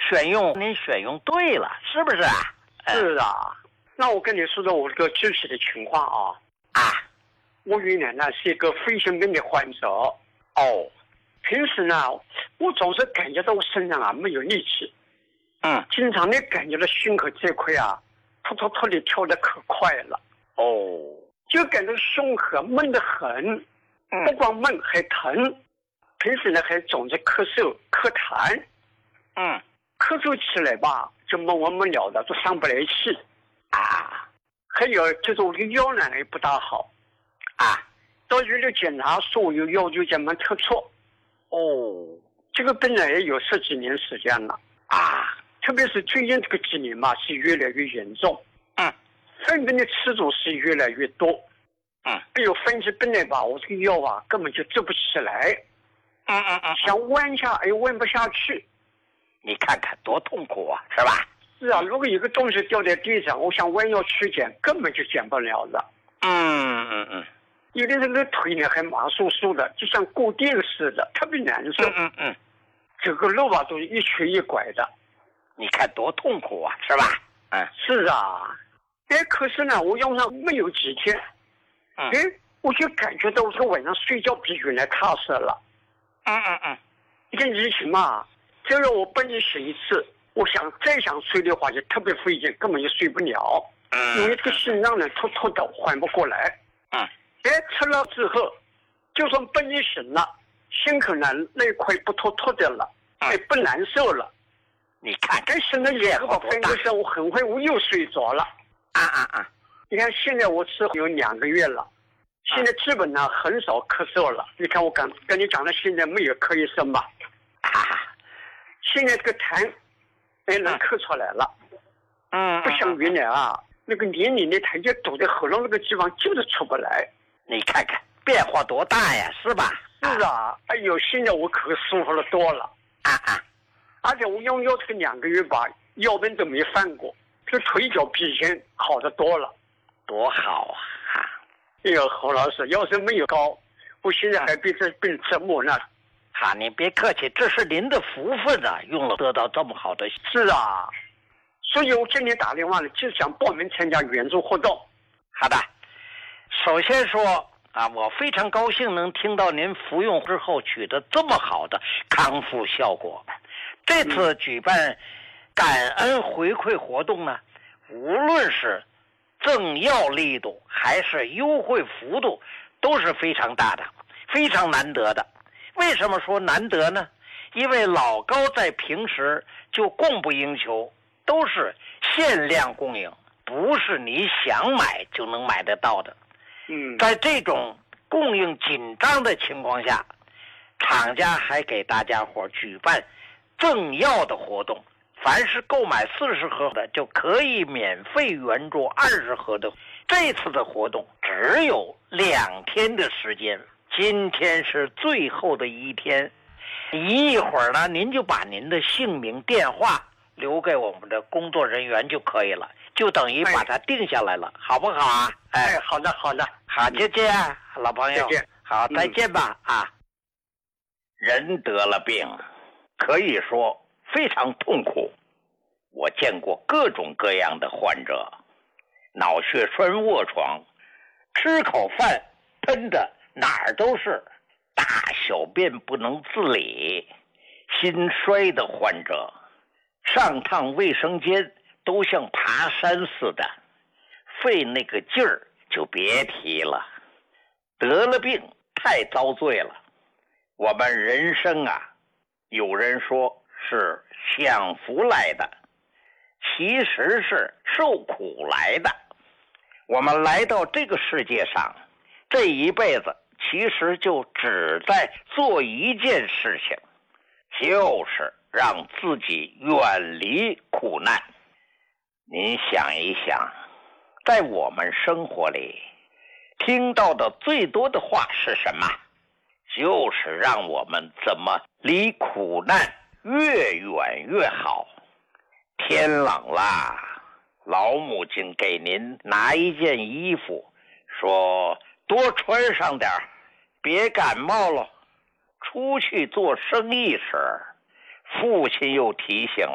您选用对了，是不是啊？ 是啊。那我跟你说说我这个具体的情况啊。我原来呢是一个肺腺病的患者。平时呢我总是感觉到我身上没有力气。经常的感觉到胸口这块突突突的跳得可快了。就感觉胸口闷得很。不光闷还疼。平时呢还总是咳嗽咳痰。咳嗽起来吧就闷闷闷了的，就上不来气。还有就是我的腰呢也不大好。到医院检查说我有腰椎间盘突出。这个病呢也有10几年时间了。特别是最近这个几年嘛是越来越严重。粪便的次数是越来越多。还有分析病来吧，我这个腰根本就直不起来。想弯下又弯不下去。 你看看多痛苦啊，是吧？ 是啊，如果有个东西掉在地上，我想弯腰去捡，根本就捡不了了。有的人的腿呢还麻酥酥的，就像固定似的，特别难受。这个路都是一瘸一拐的。 你看多痛苦啊，是吧？ 是啊。可是呢，我用上没有几天，我就感觉到我这个晚上睡觉比原来踏实了。你看以前嘛，只要我半夜醒一次，我再想睡的话就特别费劲，根本就睡不了。因为这个心脏呢突突的缓不过来。吃了之后，就算半夜醒了，心口呢那块不突突的了，不难受了。 你看， 醒了以后分个时候，我很快我又睡着了。你看现在我吃有2个月了，现在基本上很少咳嗽了。你看我跟你讲的，现在没有咳一声吧。现在这个痰能咳出来了。不像原来那个黏黏的痰就堵在喉咙那个地方，就是出不来。 你看看变化多大呀，是吧？ 是啊。现在我可舒服了多了。而且我用药这个2个月吧，腰病都没犯过，这腿脚比以前好得多了。 多好啊！ 侯老师，要是没有高，我现在还被这病折磨呢。 您别客气，这是您的福分啊，用了得到这么好的。 是啊。所以我今天打电话呢，就是想报名参加援助活动。 好的。首先说我非常高兴能听到您服用之后取得这么好的康复效果。这次举办感恩回馈活动呢，无论是赠药力度还是优惠幅度都是非常大的，非常难得的。为什么说难得呢？因为老高在平时就供不应求，都是限量供应，不是你想买就能买得到的。在这种供应紧张的情况下，厂家还给大家伙举办赠药的活动，凡是购买40盒的就可以免费援助20盒的。这次的活动只有2天的时间，今天是最后的一天。一会儿呢，您就把您的姓名电话留给我们的工作人员就可以了，就等于把它定下来了，好不好啊？ 好的。好， 再见，老朋友。 再见。 好，再见吧。人得了病可以说非常痛苦。我见过各种各样的患者，脑血栓卧床，吃口饭喷的哪儿都是，大小便不能自理，心衰的患者，上趟卫生间都像爬山似的，费那个劲儿就别提了。得了病太遭罪了。我们人生有人说是享福来的，其实是受苦来的。我们来到这个世界上，这一辈子其实就只在做一件事情，就是让自己远离苦难。您想一想，在我们生活里听到的最多的话是什么？就是让我们怎么离苦难越远越好。天冷啦，老母亲给您拿一件衣服，说多穿上点，别感冒了。出去做生意时，父亲又提醒